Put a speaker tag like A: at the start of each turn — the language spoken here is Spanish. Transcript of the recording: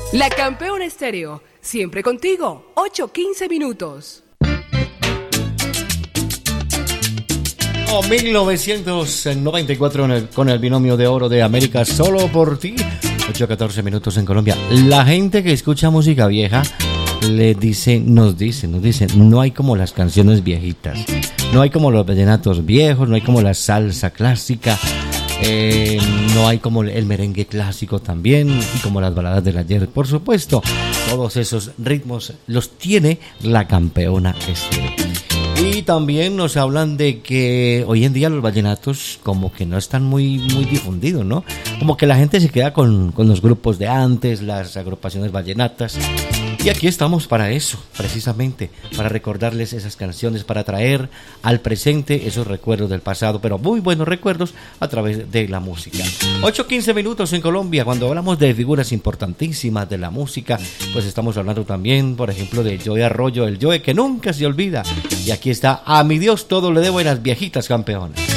A: La Campeona Estéreo, siempre contigo, 8:15 minutos.
B: 1994 con el binomio de oro de América, solo por ti. 8:14 minutos en Colombia. La gente que escucha música vieja nos dice, no hay como las canciones viejitas, no hay como los vallenatos viejos, no hay como la salsa clásica, no hay como el merengue clásico también, y como las baladas del ayer, por supuesto. Todos esos ritmos los tiene la Campeona Estéreo. Y también nos hablan de que hoy en día los vallenatos como que no están muy difundidos, ¿no? Como que la gente se queda con los grupos de antes, las agrupaciones vallenatas. Y aquí estamos para eso, precisamente, para recordarles esas canciones, para traer al presente esos recuerdos del pasado, pero muy buenos recuerdos a través de la música. 8:15 minutos en Colombia. Cuando hablamos de figuras importantísimas de la música, pues estamos hablando también, por ejemplo, de Joe Arroyo, el Joe que nunca se olvida. Y aquí está, a mi Dios todo le debo en las viejitas campeonas.